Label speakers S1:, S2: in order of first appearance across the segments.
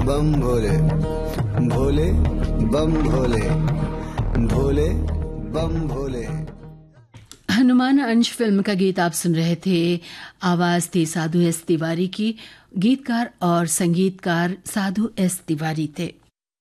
S1: बम भोले, भोले बम भोले, भोले बम भोले।
S2: हनुमान अंश फिल्म का गीत आप सुन रहे थे। आवाज थी साधु एस तिवारी की। गीतकार और संगीतकार साधु एस तिवारी थे।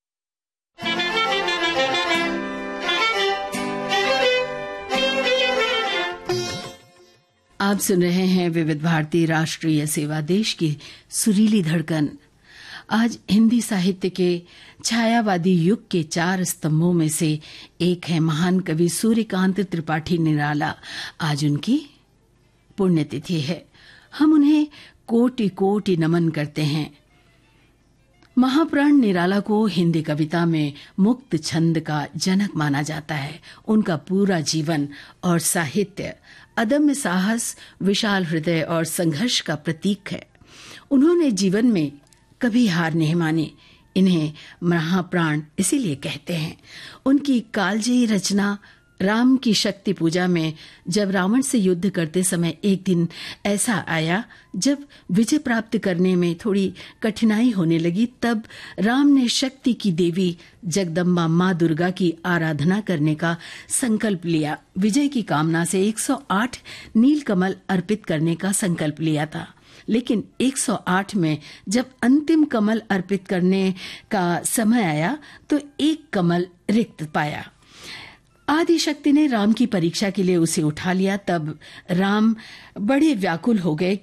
S2: आप सुन रहे हैं विविध भारती राष्ट्रीय सेवा, देश की सुरीली धड़कन। आज हिंदी साहित्य के छायावादी युग के 4 स्तंभों में से एक है महान कवि सूर्यकांत त्रिपाठी निराला। आज उनकी पुण्यतिथि है। हम उन्हें कोटि कोटि नमन करते हैं। महाप्राण निराला को हिंदी कविता में मुक्त छंद का जनक माना जाता है। उनका पूरा जीवन और साहित्य अदम्य साहस, विशाल हृदय और संघर्ष का प्रतीक है। उन्होंने जीवन में कभी हार नहीं मानी। इन्हें महाप्राण इसीलिए कहते हैं। उनकी कालजयी रचना राम की शक्ति पूजा में जब रावण से युद्ध करते समय एक दिन ऐसा आया जब विजय प्राप्त करने में थोड़ी कठिनाई होने लगी, तब राम ने शक्ति की देवी जगदम्बा माँ दुर्गा की आराधना करने का संकल्प लिया। विजय की कामना से 108 नीलकमल अर्पित करने का संकल्प लिया था, लेकिन 108 में जब अंतिम कमल अर्पित करने का समय आया तो एक कमल रिक्त पाया। आदि शक्ति ने राम की परीक्षा के लिए उसे उठा लिया। तब राम बड़े व्याकुल हो गए